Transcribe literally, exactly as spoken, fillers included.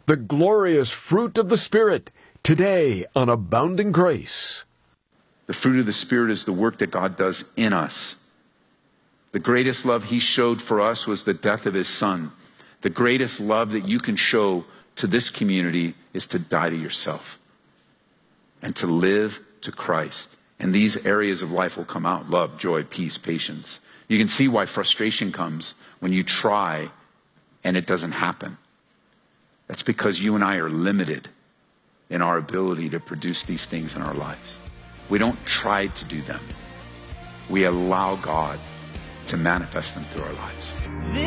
The glorious fruit of the Spirit, today on Abounding Grace. The fruit of the Spirit is the work that God does in us. The greatest love he showed for us was the death of his Son. The greatest love that you can show to this community is to die to yourself and to live to Christ. And these areas of life will come out: love, joy, peace, patience. You can see why frustration comes when you try and it doesn't happen. That's because you and I are limited in our ability to produce these things in our lives. We don't try to do them. We allow God to manifest them through our lives.